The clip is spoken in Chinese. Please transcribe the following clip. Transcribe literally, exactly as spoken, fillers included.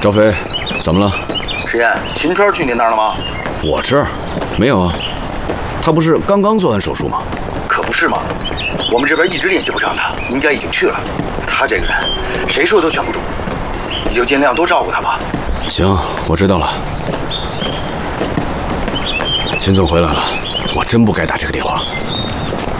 赵飞，怎么了？ 石岩，秦川去您那儿了吗？ 我这儿没有啊，他不是刚刚做完手术吗？ 可不是吗？我们这边一直联系不上他，应该已经去了。他这个人，谁说都劝不住，你就尽量多照顾他吧。 行，我知道了。秦总回来了，我真不该打这个电话。